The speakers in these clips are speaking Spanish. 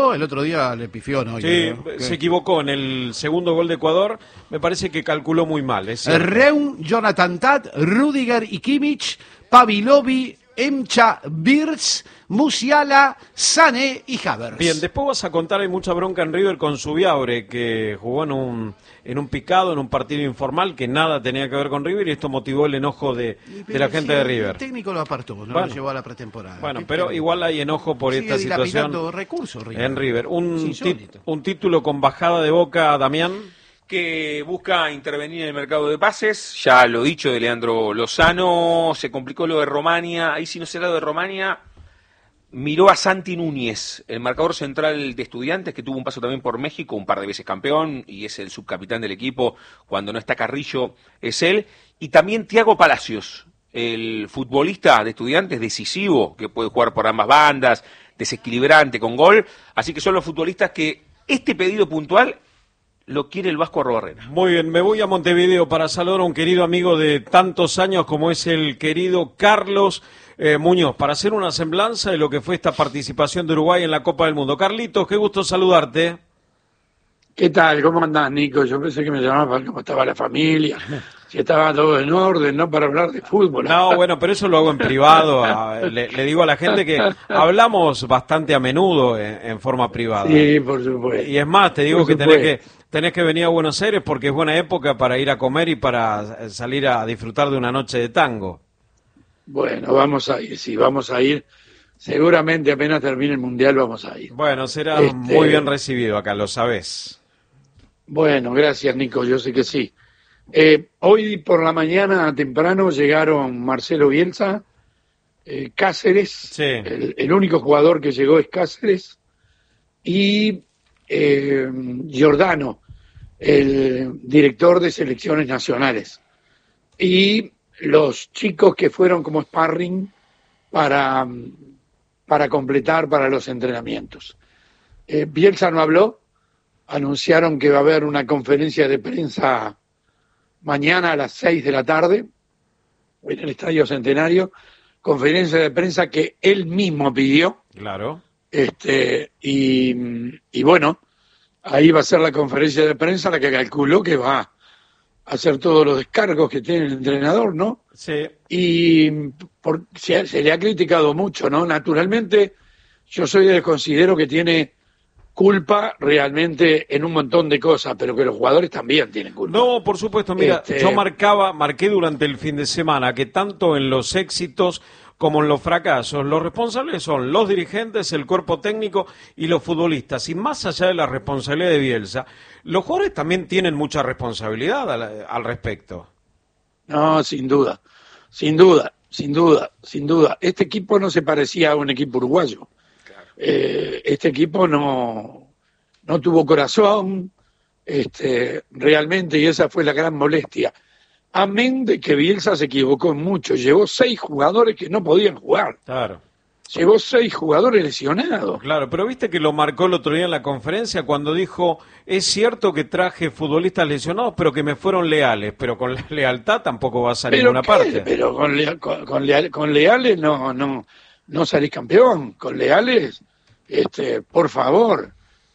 acertó, el otro día le pifió, ¿no? Sí, se equivocó en el segundo gol de Ecuador, me parece que calculó muy mal. Reum, Jonathan Tad, Rudiger y Kimmich, Pavilovi, Emcha, Birz, Musiala, Sané y Havertz. Bien, después vas a contar, hay mucha bronca en River con Zubiaure, que jugó en un picado, en un partido informal, que nada tenía que ver con River, y esto motivó el enojo de la gente de River. El técnico lo apartó, no lo llevó a la pretemporada. Bueno, pero igual hay enojo por esta situación recursos, River. en River. Un título con bajada de Boca, Damián, que busca intervenir en el mercado de pases, ya lo dicho de Leandro Lozano, se complicó lo de Romania, ahí si no será lo de Romania, miró a Santi Núñez, el marcador central de Estudiantes, que tuvo un paso también por México, un par de veces campeón, y es el subcapitán del equipo, cuando no está Carrillo es él, y también Thiago Palacios, el futbolista de Estudiantes decisivo, que puede jugar por ambas bandas, desequilibrante, con gol, así que son los futbolistas que este pedido puntual lo quiere el Vasco Arrobarrena. Muy bien, me voy a Montevideo para saludar a un querido amigo de tantos años como es el querido Carlos Muñoz, para hacer una semblanza de lo que fue esta participación de Uruguay en la Copa del Mundo. Carlitos, qué gusto saludarte. ¿Qué tal? ¿Cómo andás, Nico? Yo pensé que me llamabas para cómo estaba la familia, si estaba todo en orden, no para hablar de fútbol. No, bueno, pero eso lo hago en privado. Le digo a la gente que hablamos bastante a menudo en forma privada. Sí, por supuesto. Y es más, te digo que tenés que venir a Buenos Aires porque es buena época para ir a comer y para salir a disfrutar de una noche de tango. Bueno, vamos a ir, sí, vamos a ir. Seguramente apenas termine el Mundial vamos a ir. Bueno, será muy bien recibido acá, lo sabés. Bueno, gracias, Nico, yo sé que sí. Hoy por la mañana temprano llegaron Marcelo Bielsa, Cáceres, sí. El único jugador que llegó es Cáceres, y Giordano, el director de selecciones nacionales, y los chicos que fueron como sparring para completar para los entrenamientos. Bielsa no habló, anunciaron que va a haber una conferencia de prensa mañana a las 6 de la tarde en el Estadio Centenario, conferencia de prensa que él mismo pidió. Claro. Y bueno, ahí va a ser la conferencia de prensa la que calculó que va a hacer todos los descargos que tiene el entrenador, ¿no? Sí. Y se le ha criticado mucho, ¿no? Naturalmente, yo soy del considero que tiene culpa realmente en un montón de cosas, pero que los jugadores también tienen culpa. No, por supuesto, mira, yo marqué durante el fin de semana que tanto en los éxitos como en los fracasos, los responsables son los dirigentes, el cuerpo técnico y los futbolistas. Y más allá de la responsabilidad de Bielsa, los jugadores también tienen mucha responsabilidad al respecto. No, sin duda, sin duda, sin duda, sin duda. Este equipo no se parecía a un equipo uruguayo. Este equipo no tuvo corazón, realmente, y esa fue la gran molestia. Amén de que Bielsa se equivocó en mucho, llevó 6 jugadores que no podían jugar. Claro. Llevó 6 jugadores lesionados. Claro, pero viste que lo marcó el otro día en la conferencia cuando dijo, es cierto que traje futbolistas lesionados, pero que me fueron leales, pero con la lealtad tampoco vas a ninguna parte. Pero con leales no salís campeón, con leales, por favor,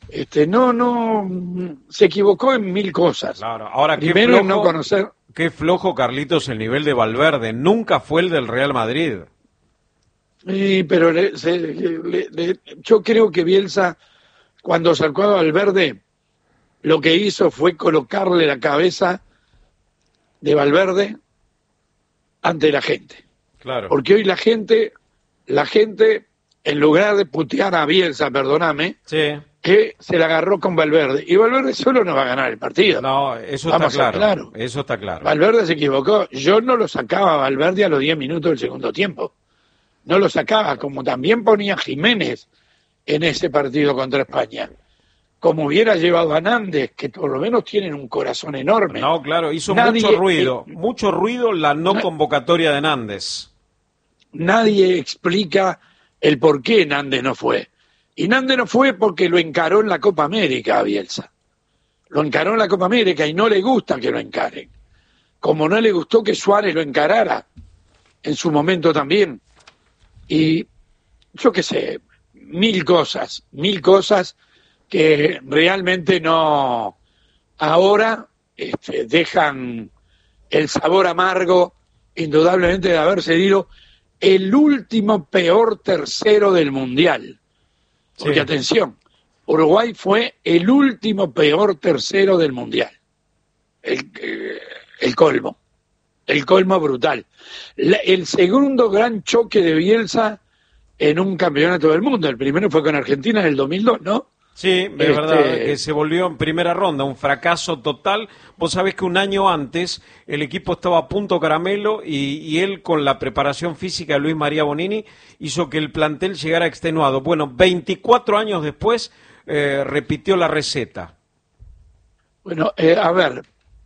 no, se equivocó en 1000 cosas. Claro, ahora primero no conocer. Qué flojo, Carlitos, el nivel de Valverde, nunca fue el del Real Madrid. Sí, pero yo creo que Bielsa, cuando sacó a Valverde, lo que hizo fue colocarle la cabeza de Valverde ante la gente. Claro. Porque hoy la gente, en lugar de putear a Bielsa, perdóname, sí, que se la agarró con Valverde. Y Valverde solo no va a ganar el partido. No, eso está claro. Eso está claro. Valverde se equivocó. Yo no lo sacaba a Valverde a los 10 minutos del segundo tiempo. No lo sacaba, como también ponía Jiménez en ese partido contra España. Como hubiera llevado a Nández, que por lo menos tienen un corazón enorme. No, claro, hizo mucho ruido la no convocatoria de Nández. Nadie explica el por qué Nández no fue. Y Nández no fue porque lo encaró en la Copa América a Bielsa. Lo encaró en la Copa América y no le gusta que lo encaren. Como no le gustó que Suárez lo encarara en su momento también. Y yo qué sé, mil cosas que realmente no ahora dejan el sabor amargo, indudablemente, de haber cedido el último peor tercero del Mundial. Porque, sí, atención, Uruguay fue el último peor tercero del Mundial. El colmo brutal. El segundo gran choque de Bielsa en un campeonato del mundo. El primero fue con Argentina en el 2002, ¿no? Sí, es verdad, que se volvió en primera ronda, un fracaso total. Vos sabés que un año antes el equipo estaba a punto caramelo y él, con la preparación física de Luis María Bonini, hizo que el plantel llegara extenuado. Bueno, 24 años después repitió la receta. Bueno, a ver,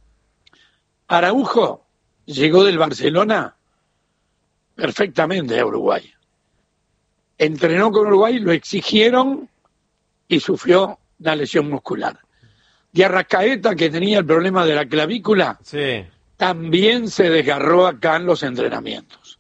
Araujo llegó del Barcelona perfectamente a Uruguay. Entrenó con Uruguay, lo exigieron y sufrió una lesión muscular. Y Arrascaeta, que tenía el problema de la clavícula, sí, también se desgarró acá en los entrenamientos.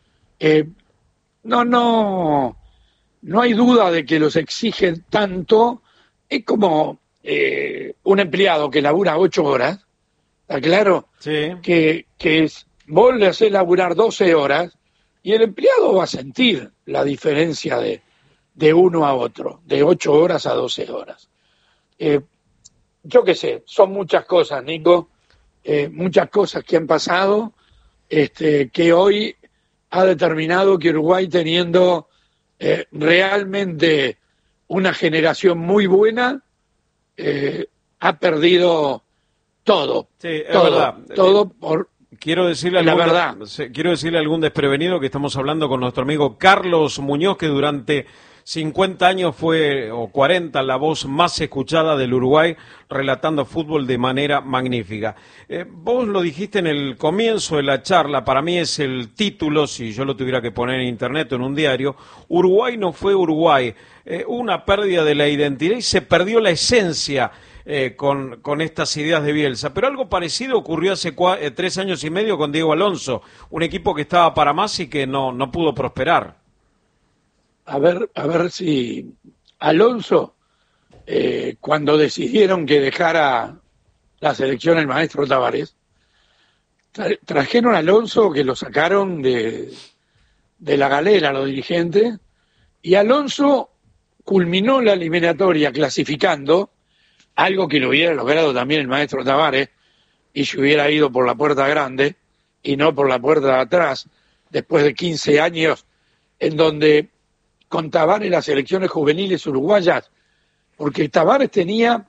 No hay duda de que los exigen tanto. Es como un empleado que labura 8 horas, ¿está claro? Sí. Que vos le hacés laburar 12 horas y el empleado va a sentir la diferencia de uno a otro, de 8 horas a 12 horas. Yo qué sé, son muchas cosas, Nico, muchas cosas que han pasado, que hoy ha determinado que Uruguay, teniendo realmente una generación muy buena, ha perdido todo. Sí, es verdad. Todo por... Quiero decirle a algún desprevenido que estamos hablando con nuestro amigo Carlos Muñoz, que durante 50 años fue, o 40, la voz más escuchada del Uruguay, relatando fútbol de manera magnífica. Vos lo dijiste en el comienzo de la charla, para mí es el título, si yo lo tuviera que poner en internet o en un diario: Uruguay no fue Uruguay. Una pérdida de la identidad y se perdió la esencia con estas ideas de Bielsa. Pero algo parecido ocurrió hace 3 años y medio con Diego Alonso, un equipo que estaba para más y que no pudo prosperar. A ver si Alonso, cuando decidieron que dejara la selección el maestro Tavares, trajeron a Alonso, que lo sacaron de la galera los dirigentes, y Alonso culminó la eliminatoria clasificando, algo que lo hubiera logrado también el maestro Tavares, y se hubiera ido por la puerta grande y no por la puerta de atrás, después de 15 años en donde con Tavares las selecciones juveniles uruguayas, porque Tavares tenía,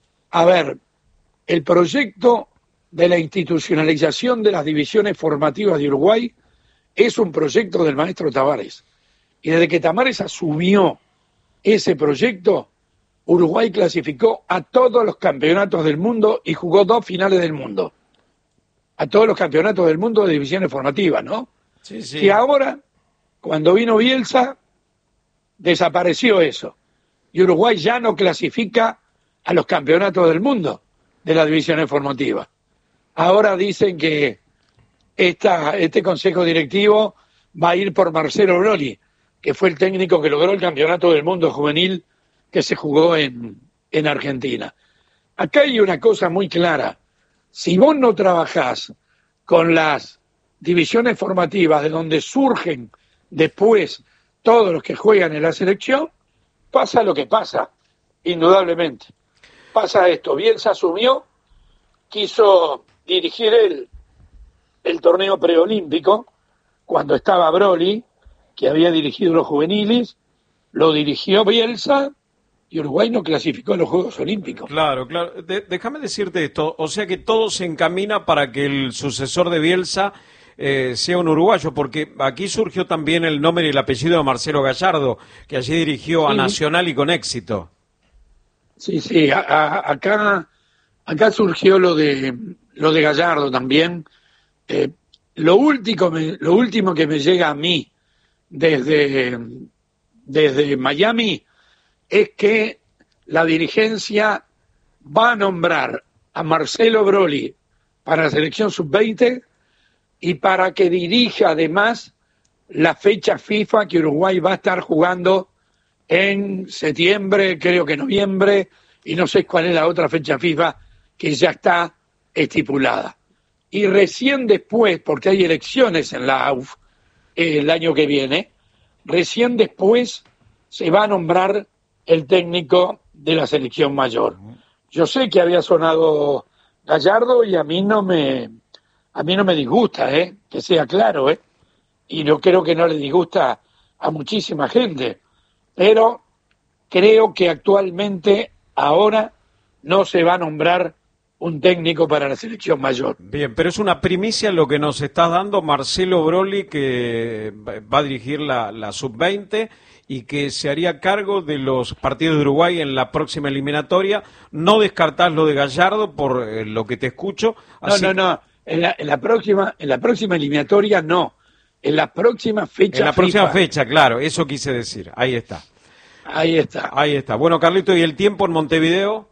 el proyecto de la institucionalización de las divisiones formativas de Uruguay es un proyecto del maestro Tavares. Y desde que Tavares asumió ese proyecto, Uruguay clasificó a todos los campeonatos del mundo y jugó 2 finales del mundo. A todos los campeonatos del mundo de divisiones formativas, ¿no? Sí, sí. Y ahora, cuando vino Bielsa, desapareció eso. Y Uruguay ya no clasifica a los campeonatos del mundo de las divisiones formativas. Ahora dicen que este consejo directivo va a ir por Marcelo Broli, que fue el técnico que logró el campeonato del mundo juvenil que se jugó en Argentina. Acá hay una cosa muy clara: si vos no trabajás con las divisiones formativas de donde surgen después todos los que juegan en la selección, pasa lo que pasa, indudablemente. Pasa esto: Bielsa asumió, quiso dirigir el torneo preolímpico, cuando estaba Broli, que había dirigido los juveniles, lo dirigió Bielsa, y Uruguay no clasificó a los Juegos Olímpicos. Claro. Déjame decirte esto, o sea que todo se encamina para que el sucesor de Bielsa sea un uruguayo, porque aquí surgió también el nombre y el apellido de Marcelo Gallardo, que allí dirigió a Nacional y con éxito. Sí, acá surgió lo de Gallardo también. Lo último que me llega a mí desde Miami es que la dirigencia va a nombrar a Marcelo Broli para la selección sub-20 y para que dirija además la fecha FIFA que Uruguay va a estar jugando en septiembre, creo que noviembre, y no sé cuál es la otra fecha FIFA que ya está estipulada. Y recién después, porque hay elecciones en la AUF el año que viene, recién después se va a nombrar el técnico de la selección mayor. Yo sé que había sonado Gallardo y a mí no me disgusta, que sea claro, y yo creo que no le disgusta a muchísima gente, pero creo que actualmente ahora no se va a nombrar un técnico para la selección mayor. Bien, pero es una primicia lo que nos estás dando, Marcelo Broly, que va a dirigir la sub-20 y que se haría cargo de los partidos de Uruguay en la próxima eliminatoria. No descartás lo de Gallardo por lo que te escucho. Así... No. En la próxima eliminatoria no. En la próxima fecha. En la próxima fecha, claro, eso quise decir. Ahí está. Ahí está. Bueno, Carlito, ¿y el tiempo en Montevideo?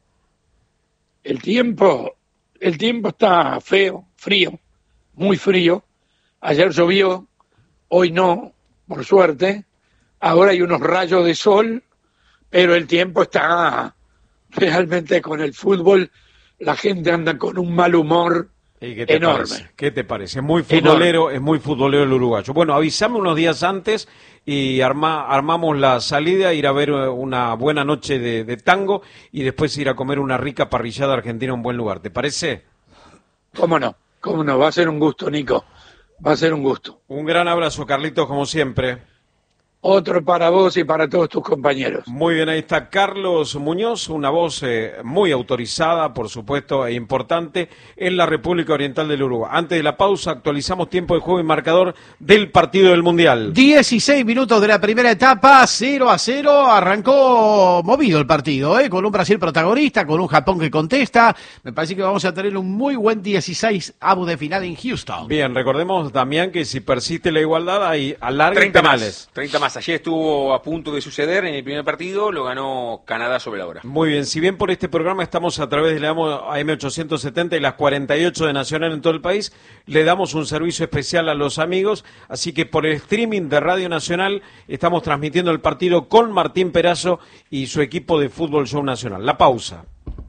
El tiempo está feo, frío, muy frío. Ayer llovió, hoy no, por suerte. Ahora hay unos rayos de sol, pero el tiempo está realmente con el fútbol. La gente anda con un mal humor enorme. Parece? ¿Qué te parece? Muy futbolero, enorme. Es muy futbolero el uruguayo. Bueno, avísame unos días antes y armamos la salida, ir a ver una buena noche de tango y después ir a comer una rica parrillada argentina en un buen lugar. ¿Te parece? ¿Cómo no? Va a ser un gusto, Nico. Va a ser un gusto. Un gran abrazo, Carlitos, como siempre. Otro para vos y para todos tus compañeros. Muy bien, ahí está Carlos Muñoz, una voz muy autorizada, por supuesto, e importante en la República Oriental del Uruguay. Antes de la pausa, actualizamos tiempo de juego y marcador del partido del Mundial. 16 minutos de la primera etapa, 0-0, arrancó movido el partido, con un Brasil protagonista, con un Japón que contesta. Me parece que vamos a tener un muy buen 16avo de final en Houston. Bien, recordemos, Damián, que si persiste la igualdad, hay alargue en penales. 30 más. Ayer estuvo a punto de suceder en el primer partido, lo ganó Canadá sobre la hora. Muy bien, si bien por este programa estamos a través de la AM870 y las 48 de Nacional en todo el país, le damos un servicio especial a los amigos, así que por el streaming de Radio Nacional estamos transmitiendo el partido con Martín Perazo y su equipo de Fútbol Show Nacional. La pausa.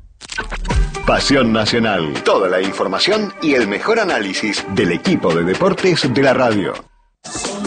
Pasión Nacional, toda la información y el mejor análisis del equipo de deportes de la radio.